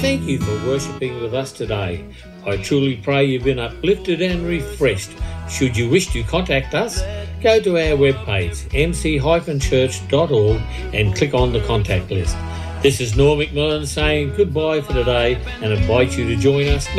Thank you for worshipping with us today. I truly pray you've been uplifted and refreshed. Should you wish to contact us, go to our webpage, mc-church.org, and click on the contact list. This is Norm McMillan saying goodbye for today and invite you to join us next